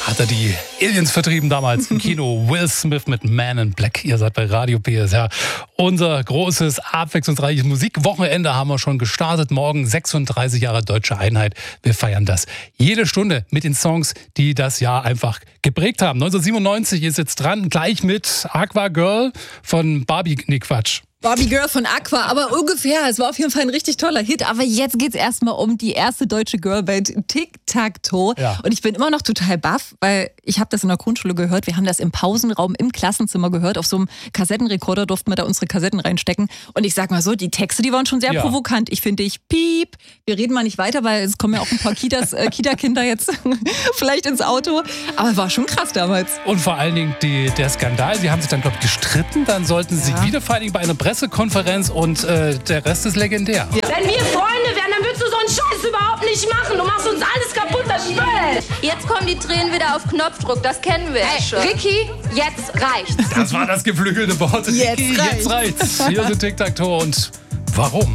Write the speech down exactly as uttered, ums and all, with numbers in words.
Hat er die Aliens vertrieben damals im Kino. Will Smith mit Man in Black. Ihr seid bei Radio P S R. Unser großes, abwechslungsreiches Musikwochenende haben wir schon gestartet. Morgen sechsunddreißig Jahre Deutsche Einheit. Wir feiern das jede Stunde mit den Songs, die das Jahr einfach geprägt haben. neunzehnhundertsiebenundneunzig ist jetzt dran, gleich mit Aqua Girl von Barbie. Nee, Quatsch. Barbie Girl von Aqua, aber ungefähr. Es war auf jeden Fall ein richtig toller Hit. Aber jetzt geht's erstmal um die erste deutsche Girlband Tic-Tac-Toe. Ja. Und ich bin immer noch total baff, weil ich habe das in der Grundschule gehört. Wir haben das im Pausenraum im Klassenzimmer gehört. Auf so einem Kassettenrekorder durften wir da unsere Kassetten reinstecken. Und ich sag mal so, die Texte, die waren schon sehr Ja. provokant. Ich finde, ich piep. Wir reden mal nicht weiter, weil es kommen ja auch ein paar Kitas, äh, Kita-Kinder jetzt vielleicht ins Auto. Aber war schon krass damals. Und vor allen Dingen die, der Skandal. Sie haben sich dann, glaube ich, gestritten. Dann sollten sie Ja. sich wieder vereinigen bei einer Pressekonferenz und äh, der Rest ist legendär. Ja. Wenn wir Freunde wären, dann würdest du so einen Scheiß überhaupt nicht machen. Du machst uns alles kaputt, das schwöre ich. Jetzt kommen die Tränen wieder auf Knopfdruck, das kennen wir ja schon. Ricky, jetzt reicht's. Das war das geflügelte Wort. Jetzt Ricky, reicht's. Jetzt reicht's. Hier sind Tic-Tac-Toe und warum?